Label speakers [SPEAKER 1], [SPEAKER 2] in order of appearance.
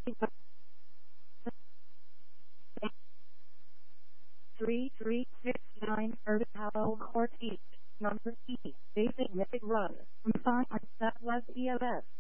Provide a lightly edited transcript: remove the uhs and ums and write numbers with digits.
[SPEAKER 1] 3369 Irvine Court East, number E, basic method run, from 5 that was ELS.